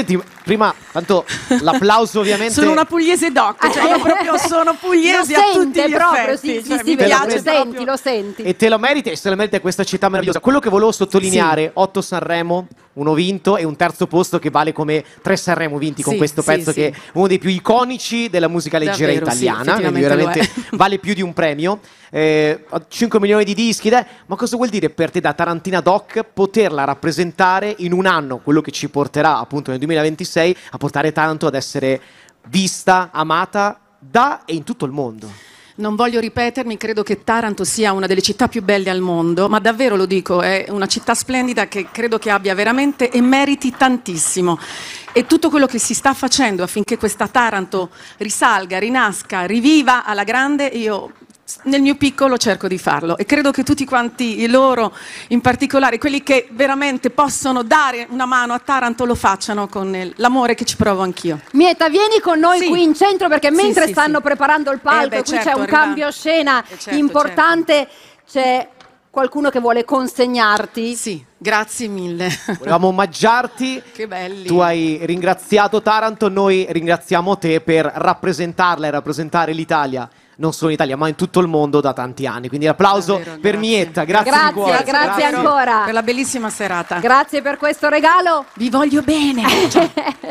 Senti, prima, tanto l'applauso ovviamente... Sono una pugliese doc, cioè io proprio sono pugliese a tutti gli proprio, effetti. sì, Cioè, sì, mi sì, piace lo senti, proprio. lo senti. E te lo meriti, e se lo merita questa città meravigliosa. Quello che volevo sottolineare, 8 Sanremo, uno vinto e un terzo posto che vale come 3 Sanremo vinti con Sì, questo sì, pezzo sì. che è uno dei più iconici della musica leggera Davvero, sì, italiana, quindi effettivamente lo veramente vale più di un premio. 5 milioni di dischi, ma cosa vuol dire per te da Tarantina Doc poterla rappresentare in un anno, quello che ci porterà appunto nel 2026 a portare Taranto ad essere vista, amata da e in tutto il mondo? Non voglio ripetermi, credo che Taranto sia una delle città più belle al mondo, ma davvero lo dico, è una città splendida che credo che abbia veramente e meriti tantissimo. E tutto quello che si sta facendo affinché questa Taranto risalga, rinasca, riviva alla grande, io nel mio piccolo cerco di farlo e credo che tutti quanti loro, in particolare quelli che veramente possono dare una mano a Taranto, lo facciano con l'amore che ci provo anch'io. Mieta, vieni con noi Sì. qui in centro perché Sì, mentre sì, stanno sì. preparando il palco e qui certo, c'è un arriva- cambio scena certo, importante, c'è qualcuno che vuole consegnarti. Sì, grazie mille. Volevamo omaggiarti. Che belli. Tu hai ringraziato Taranto, noi ringraziamo te per rappresentarla e rappresentare l'Italia, non solo in Italia, ma in tutto il mondo da tanti anni. Quindi applauso Davvero, per grazie. Mietta, grazie di cuore. Grazie ancora. Per la bellissima serata. Grazie per questo regalo. Vi voglio bene.